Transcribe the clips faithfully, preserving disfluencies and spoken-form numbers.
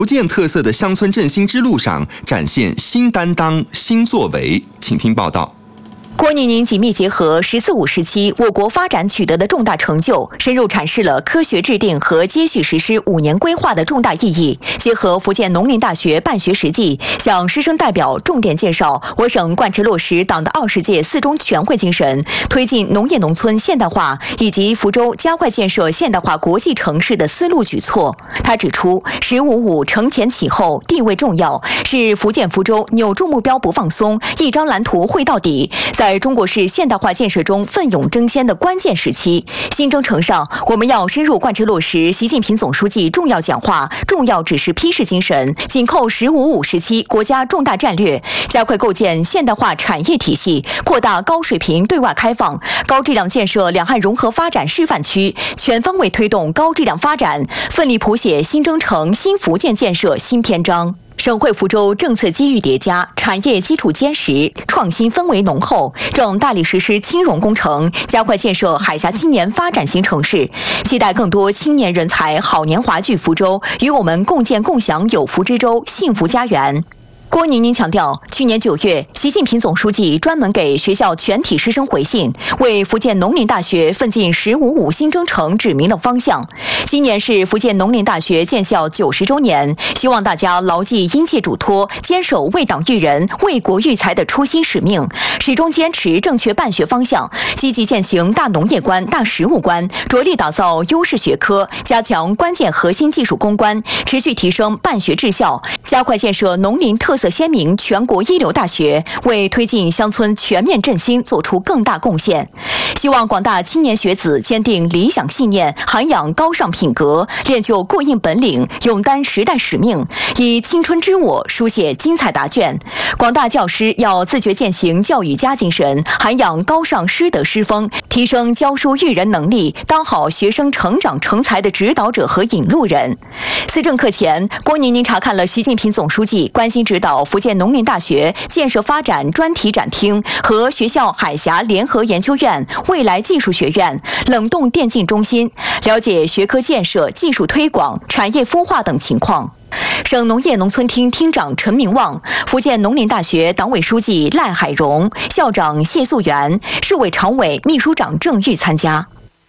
福建特色的乡村振兴之路上展现新担当、新作为，请听报道。 郭宁宁紧密结合“十四五”时期我国发展取得的重大成就，深入阐释了科学制定和接续实施五年规划的重大意义。结合福建农林大学办学实际，向师生代表重点介绍我省贯彻落实党的二十届四中全会精神，推进农业农村现代化以及福州加快建设现代化国际城市的思路举措。他指出，“十五五”承前启后，地位重要，是福建福州扭住目标不放松，一张蓝图绘到底，在中国式现代化建设中奋勇争先的关键时期。新征程上，我们要深入贯彻落实习近平总书记重要讲话、重要指示批示精神，紧扣“十五五”时期国家重大战略，加快构建现代化产业体系，扩大高水平对外开放，高质量建设两岸融合发展示范区，全方位推动高质量发展，奋力谱写新征程新福建建设新篇章。省会福州政策机遇叠加，产业基础坚实，创新氛围浓厚，正大力实施青融工程，加快建设海峡青年发展型城市，期待更多青年人才好年华聚福州，与我们共建共享有福之州、幸福家园。郭宁宁强调，去年九月，习近平总书记专门给学校全体师生回信，为福建农林大学奋进“十五五”新征程指明了方向。今年是福建农林大学建校九十周年，希望大家牢记殷切嘱托，坚守为党育人、为国育才的初心使命，始终坚持正确办学方向，积极践行大农业观、大实务观，着力打造优势学科，加强关键核心技术攻关，持续提升办学质效，加快建设农林特色鲜明全国一流大学，为推进乡村全面振兴做出更大贡献。希望广大青年学子坚定理想信念，涵养高尚品格，练就过硬本领，勇担时代使命，以青春之我书写精彩答卷。广大教师要自觉践行教育家精神，涵养高尚师德师风，提升教书育人能力，当好学生成长成才的指导者和引路人。思政课前，郭宁宁查看了习近平总书记关心指导福建农林大学建设发展专题展厅和学校海峡联合研究院、未来技术学院、冷冻电竞中心，了解学科建设、技术推广、产业孵化等情况。省农业农村厅厅长陈明旺、福建农林大学党委书记赖海荣、校长谢素元、市委常委秘书长郑玉参加。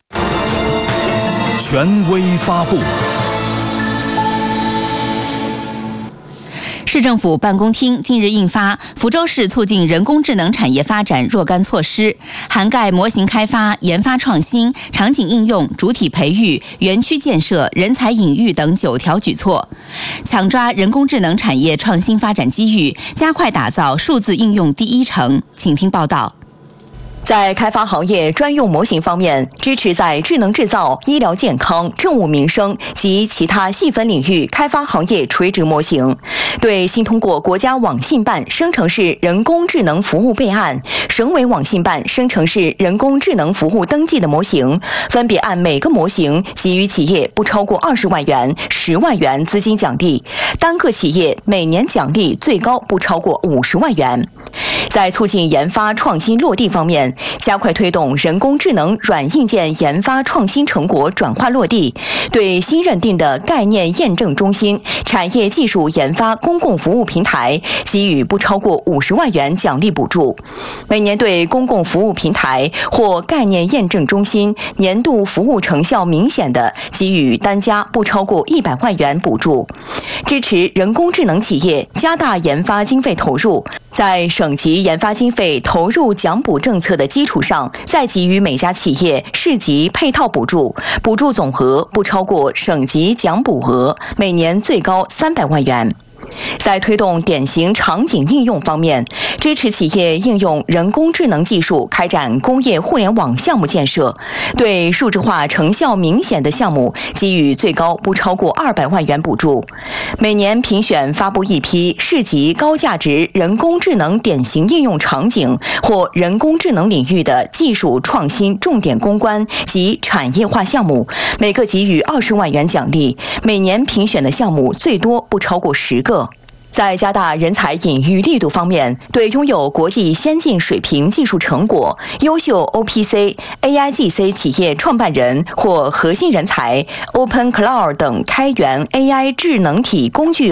权威发布。 市政府办公厅近日印发《福州市促进人工智能产业发展若干措施》，涵盖模型开发、研发创新、场景应用、主体培育、园区建设、人才引育等九条举措，抢抓人工智能产业创新发展机遇，加快打造数字应用第一城。请听报道。 在开发行业专用模型方面，支持在智能制造、医疗健康、政务民生及其他细分领域开发行业垂直模型。对新通过国家网信办生成式人工智能服务备案、省委网信办生成式人工智能服务登记的模型，分别按每个模型给予企业不超过二十万元、十万元资金奖励，单个企业每年奖励最高不超过五十万元。在促进研发创新落地方面，加快推动人工智能软硬件研发创新成果转化落地，对新认定的概念验证中心、产业技术研发公共服务平台给予不超过五十万元奖励补助。每年对公共服务平台或概念验证中心年度服务成效明显的，给予单家不超过一百万元补助。支持人工智能企业加大研发经费投入，在省级研发经费投入奖补政策的基础上，再给予每家企业市级配套补助，补助总额不超过省级奖补额，每年最高三百万元。在推动典型场景应用方面，支持企业应用人工智能技术开展工业互联网项目建设，对数字化成效明显的项目给予最高不超过二百万元补助。每年评选发布一批市级高价值人工智能典型应用场景或人工智能领域的技术创新重点攻关及产业化项目，每个给予二十万元奖励，每年评选的项目最多不超过十个。 在加大人才引育力度方面，对拥有国际先进水平技术成果、优秀 O P C、A I G C 企业创办人或核心人才、Open Cloud 等开源 A I 智能体工具